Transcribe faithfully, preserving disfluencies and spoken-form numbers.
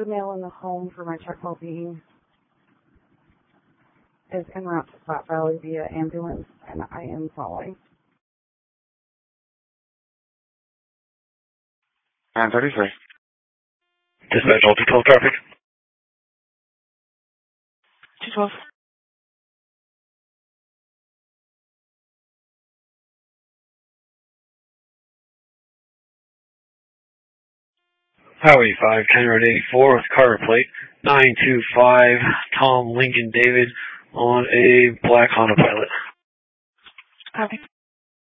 the mail in the home for my check well-being is en route to Flat Valley via ambulance, and I am following. nine thirty-three. Dispatch all two twelve traffic. two twelve. Highway five, County Road eighty-four with car plate nine two five, Tom Lincoln David on a black Honda Pilot. Copy.